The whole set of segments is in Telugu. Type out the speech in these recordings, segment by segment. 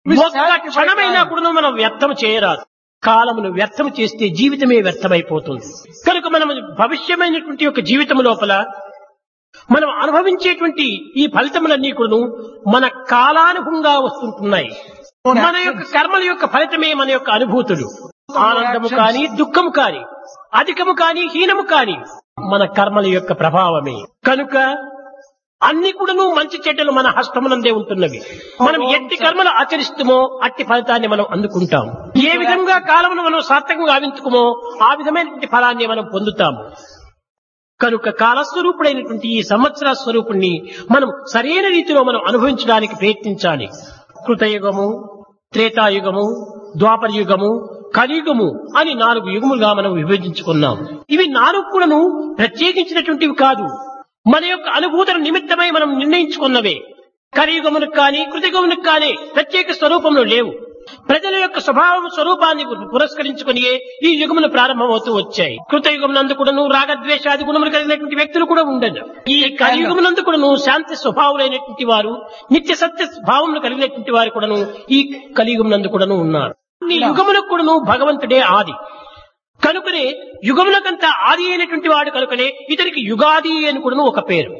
ఒక్క క్షణమైనా కూడా మనం వ్యర్థం చేయరాదు. కాలమును వ్యర్థం చేస్తే జీవితమే వ్యర్థమైపోతుంది. కనుక మనం భవిష్యమైనటువంటి యొక్క జీవితం లోపల మనం అనుభవించేటువంటి ఈ ఫలితములన్నీ కూడా మన కాలానుభవంగా వస్తుంటున్నాయి. మన యొక్క కర్మల యొక్క ఫలితమే మన యొక్క అనుభూతులు. ఆనందము కాని, దుఃఖము కాని, అధికము కాని, హీనము కాని మన కర్మల యొక్క ప్రభావమే. కనుక అన్ని కూడాను మంచి చెడ్డలు మన హస్తమునందే ఉంటున్నవి. మనం ఎట్టి కర్మలు ఆచరిస్తామో అట్టి ఫలితాన్ని మనం అందుకుంటాం. ఏ విధంగా కాలమును మనం సార్థకంగా గావించుకోమో ఆ విధమైనటువంటి ఫలాన్ని మనం పొందుతాము. కనుక కాలస్వరూపుడైనటువంటి ఈ సంవత్సర స్వరూపుణ్ణి మనం సరైన రీతిలో మనం అనుభవించడానికి ప్రయత్నించాలి. కృతయుగము, త్రేతాయుగము, ద్వాపరయుగము, కలియుగము అని 4 యుగములుగా మనం విభజించుకున్నాం. ఇవి 4 కూడాను ప్రత్యేకించినటువంటివి కాదు, మన యొక్క అనుభూతుల నిమిత్తమై మనం నిర్ణయించుకున్నవే. కలియుగమునకు కానీ కృతయుగమునకు కానీ ప్రత్యేక స్వరూపంలో లేవు. ప్రజల యొక్క స్వరూపాన్ని పురస్కరించుకుని ఈ యుగములు ప్రారంభమవుతూ వచ్చాయి. కృతయుగమునందు కూడాను రాగద్వేషాది గుణములు కలిగినటువంటి వ్యక్తులు కూడా ఉండదు. ఈ కలియుగమునందు కూడాను శాంతి స్వభావులైనటువంటి వారు, నిత్య సత్య భావములు కలిగినటువంటి వారు కూడాను ఈ కలియుగమునందు కూడాను ఉన్నారు. ఈ యుగములకు కూడాను భగవంతుడే ఆది. కనుకనే యుగములకంతా ఆది అయినటువంటి వాడు కనుకనే ఇతనికి యుగాది అని కూడాను ఒక పేరు.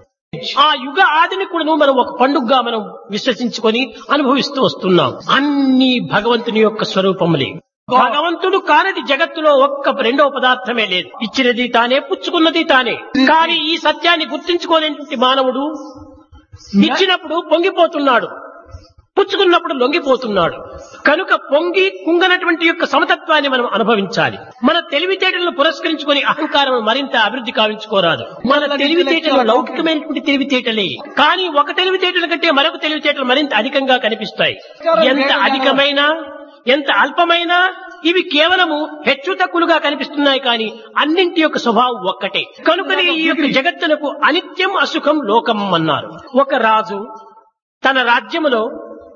ఆ యుగ ఆదిని కూడా మనం ఒక పండుగగా మనం విశ్వసించుకొని అనుభవిస్తూ వస్తున్నాం. అన్ని భగవంతుని యొక్క స్వరూపములే. భగవంతుడు కానటి జగత్తులో ఒక్క రెండవ పదార్థమే లేదు. ఇచ్చినది తానే, పుచ్చుకున్నది తానే. కానీ ఈ సత్యాన్ని గుర్తించుకోలేనటువంటి మానవుడు ఇచ్చినప్పుడు పొంగిపోతున్నాడు, పుచ్చుకున్నప్పుడు లొంగిపోతున్నాడు. కనుక పొంగి కుంగనటువంటి యొక్క సమతత్వాన్ని మనం అనుభవించాలి. మన తెలివితేటలను పురస్కరించుకొని అహంకారం మరింత అభివృద్ధి కావించుకోరాదు. మన తెలివితేటలు లౌకికమైనటువంటి తెలివితేటలే. కానీ ఒక తెలివితేటల కంటే మరొక తెలివితేటలు మరింత అధికంగా కనిపిస్తాయి. ఎంత అధికమైనా, ఎంత అల్పమైనా ఇవి కేవలము హెచ్చు తక్కువలుగా కనిపిస్తున్నాయి. కానీ అన్నింటి యొక్క స్వభావం ఒక్కటే. కనుకనే ఈ యొక్క జగత్తునకు అనిత్యం అసుఖం లోకం అన్నారు. ఒక రాజు తన రాజ్యములో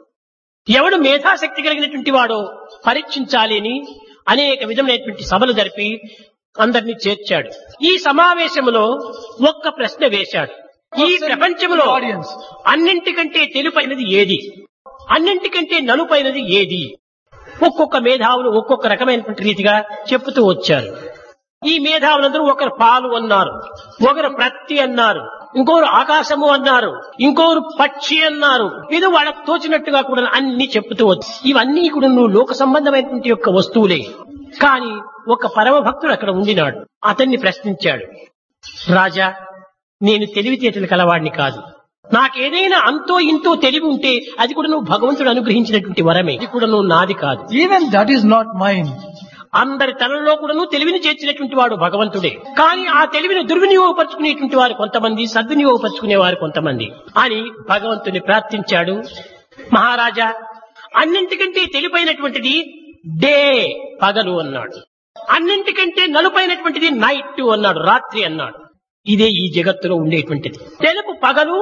ఎవడు మేధాశక్తి కలిగినటువంటి వాడో పరీక్షించాలి అని అనేక విధమైనటువంటి సభలు జరిపి అందరినీ చేర్చాడు. ఈ సమావేశంలో ఒక్క ప్రశ్న వేశాడు. ఈ ప్రపంచంలో అన్నింటికంటే తెలుపైనది ఏది, అన్నింటికంటే నలుపైనది ఏది? ఒక్కొక్క మేధావులు ఒక్కొక్క రకమైనటువంటి రీతిగా చెప్పుతూ వచ్చారు. ఈ మేధావులందరూ ఒకరు పాలు అన్నారు, ఒకరు ప్రత్తి అన్నారు, ఇంకోరు ఆకాశము అన్నారు, ఇంకోరు పక్షి అన్నారు. ఏదో వాళ్ళకు తోచినట్టుగా కూడా అన్ని చెప్పుతూ వచ్చు. ఇవన్నీ కూడా నువ్వు లోక సంబంధమైనటువంటి యొక్క వస్తువులే. కానీ ఒక పరమ భక్తుడు అక్కడ ఉండినాడు. అతన్ని ప్రశ్నించాడు, రాజా, నేను తెలివితేటలు కలవాడిని కాదు. నాకేదైనా అంతో ఇంతో తెలివి ఉంటే అది కూడా నువ్వు భగవంతుడు అనుగ్రహించినటువంటి వరమే. ఇది కూడా నువ్వు నాది కాదు. Even that is not mine. అందరి తనలో కూడా తెలివిని చేర్చినటువంటి వాడు భగవంతుడే. కానీ ఆ తెలివిని దుర్వినియోగపరుచుకునేటువంటి వారు కొంతమంది, సద్వినియోగపరుచుకునే వారు కొంతమంది అని భగవంతుని ప్రార్థించాడు. మహారాజా, అన్నింటికంటే తెలిపైనటువంటిది డే, పగలు అన్నాడు. అన్నింటికంటే నలుపైనటువంటిది నైట్ అన్నాడు, రాత్రి అన్నాడు. ఇదే ఈ జగత్తులో ఉండేటువంటిది. తెలుపు పగలు,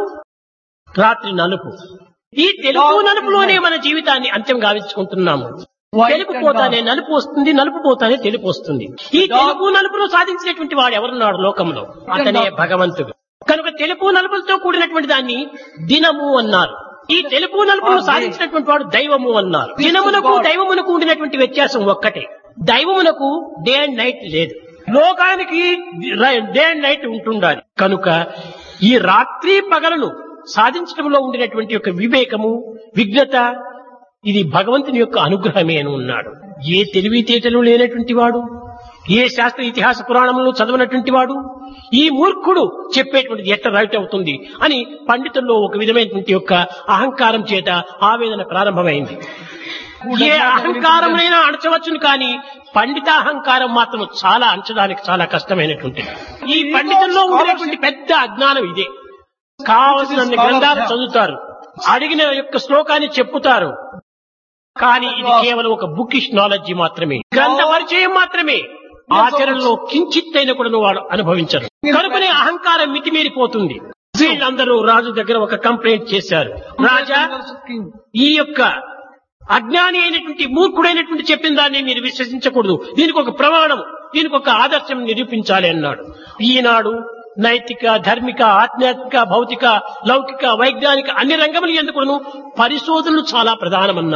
రాత్రి నలుపు. ఈ తెలుపు నలుపులోనే మన జీవితాన్ని అంత్యం గావించుకుంటున్నాము. తెలుపు పోతానే నలుపు వస్తుంది, నలుపు పోతానే తెలుపు వస్తుంది. ఈ తెలుపు నలుపును సాధించినటువంటి వాడు ఎవరున్నాడు లోకంలో? అతనే భగవంతుడు. కనుక తెలుపు నలుపులతో కూడినటువంటి దాన్ని దినము అన్నారు. ఈ తెలుపు నలుపును సాధించినటువంటి వాడు దైవము అన్నారు. దినమునకు దైవమునకు ఉండినటువంటి వ్యత్యాసం ఒక్కటే. దైవమునకు డే అండ్ నైట్ లేదు, లోకానికి డే అండ్ నైట్ ఉంటుండాలి. కనుక ఈ రాత్రి పగలను సాధించడంలో ఉండినటువంటి యొక్క వివేకము, విజ్ఞత, ఇది భగవంతుని యొక్క అనుగ్రహమే అని ఉన్నాడు. ఏ తెలివితేటలు లేనటువంటి వాడు, ఏ శాస్త్ర ఇతిహాస పురాణంలో చదవనటువంటి వాడు ఈ మూర్ఖుడు చెప్పేటువంటిది ఎట్లా రైట్ అవుతుంది అని పండితుల్లో ఒక విధమైనటువంటి యొక్క అహంకారం చేత ఆవేదన ప్రారంభమైంది. ఏ అహంకారమైనా అణచవచ్చును, కానీ పండితాహంకారం మాత్రం చాలా అంచడానికి చాలా కష్టమైనటువంటిది. ఈ పండితుల్లో ఉండేటువంటి పెద్ద అజ్ఞానం ఇదే. కావలసిన గ్రంథాలు చదువుతారు, అడిగిన యొక్క శ్లోకాన్ని చెప్పుతారు, కానీ ఇది కేవలం ఒక బుకిష్ నాలెడ్జి మాత్రమే, గ్రంథ పరిచయం మాత్రమే. ఆచరణలో కించిత్తైన కూడా వాడు అనుభవించరు. కనుకనే అహంకారం మితిమీరిపోతుంది. వీళ్ళందరూ రాజు దగ్గర ఒక కంప్లైంట్ చేశారు. రాజా, ఈ యొక్క అజ్ఞాని అయినటువంటి మూర్ఖుడైనటువంటి చెప్పిన దాన్ని మీరు విశ్వసించకూడదు. దీనికి ఒక ప్రమాణం, దీనికి ఒక ఆదర్శం నిరూపించాలి అన్నాడు. ఈనాడు నైతిక, ధార్మిక, ఆధ్యాత్మిక, భౌతిక, లౌకిక, వైజ్ఞానిక అన్ని రంగములు ఎందుకును పరిశోధనలు చాలా ప్రధానమన్నారు.